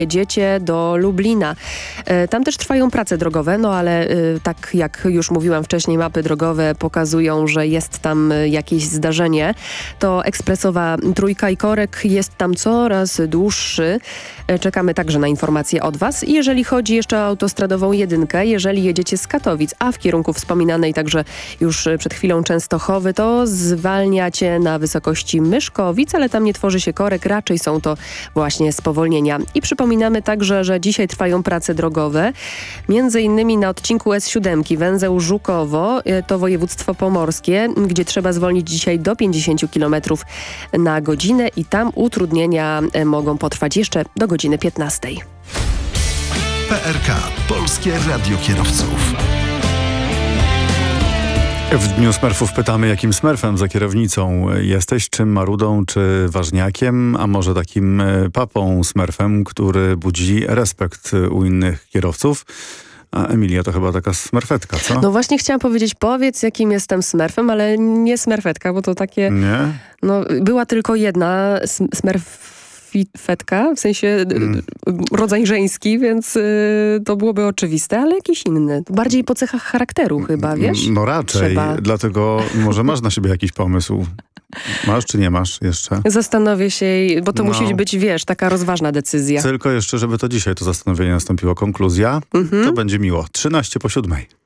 jedziecie do Lublina. Tam też trwają prace drogowe, no ale tak jak już mówiłam wcześniej, mapy drogowe pokazują, że jest tam jakieś zdarzenie. To ekspresowa Trójka i korek jest tam coraz dłuższy. Czekamy także na informacje od Was. I jeżeli chodzi jeszcze o autostradową jedynkę, jeżeli jedziecie z Katowic, a w kierunku wspominanej także już przed chwilą Częstochowy, to zwalniacie na wysokości Myszkowic, ale tam nie tworzy się korek, raczej są to właśnie spowolnienia. I przypominamy także, że dzisiaj trwają prace drogowe, między innymi na odcinku S7, węzeł Żukowo, to województwo pomorskie, gdzie trzeba zwolnić dzisiaj do 50 km na godzinę i tam utrudnienia mogą potrwać jeszcze do godziny 15. PRK, Polskie Radio Kierowców. W Dniu Smerfów pytamy, jakim smerfem za kierownicą jesteś, czy marudą, czy ważniakiem, a może takim papą smerfem, który budzi respekt u innych kierowców. A Emilia to chyba taka smerfetka, co? No właśnie chciałam powiedzieć, powiedz jakim jestem smerfem, ale nie smerfetka, bo to takie... Nie? No, była tylko jedna smerfetka, w sensie rodzaj żeński, więc to byłoby oczywiste, ale jakiś inny. Bardziej po cechach charakteru chyba, wiesz? No raczej, dlatego może masz na siebie jakiś pomysł. Masz czy nie masz jeszcze? Zastanowię się, bo to musi być, wiesz, taka rozważna decyzja. Tylko jeszcze, żeby to dzisiaj to zastanowienie nastąpiło. Konkluzja, to będzie miło. 13 po 7.